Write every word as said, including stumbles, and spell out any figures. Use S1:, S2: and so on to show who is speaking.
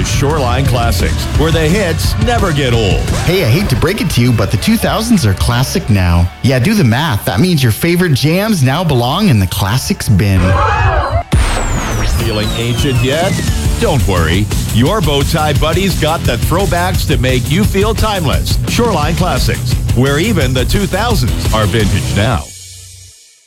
S1: to Shoreline Classics, where the hits never get old.
S2: Hey, I hate to break it to you, but the two thousands are classic now. Yeah, do the math. That means your favorite jams now belong in the classics bin.
S1: Feeling ancient yet? Don't worry. Your Bowtie buddies got the throwbacks to make you feel timeless. Shoreline Classics, where even the two thousands are vintage now.